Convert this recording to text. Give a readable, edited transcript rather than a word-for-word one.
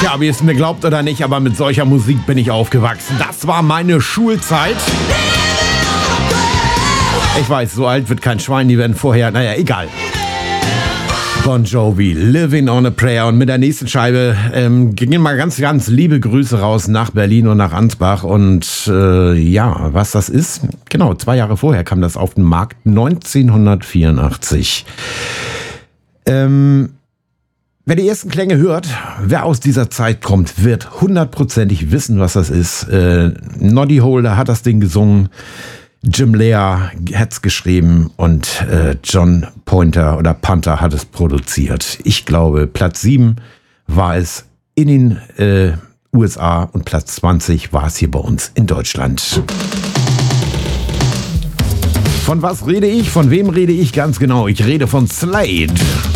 Tja, wie es mir glaubt oder nicht, aber mit solcher Musik bin ich aufgewachsen. Das war meine Schulzeit. Ich weiß, so alt wird kein Schwein, die werden vorher, naja, egal. Bon Jovi, Living on a Prayer. Und mit der nächsten Scheibe gingen mal ganz, ganz liebe Grüße raus nach Berlin und nach Ansbach. Und ja, was das ist, genau, 2 Jahre vorher kam das auf den Markt, 1984. Wer die ersten Klänge hört, wer aus dieser Zeit kommt, wird hundertprozentig wissen, was das ist. Noddy Holder hat das Ding gesungen, Jim Lea hat's geschrieben und John Pointer oder Panther hat es produziert. Ich glaube, Platz 7 war es in den USA und Platz 20 war es hier bei uns in Deutschland. Von was rede ich? Von wem rede ich? Ganz genau, ich rede von Slade.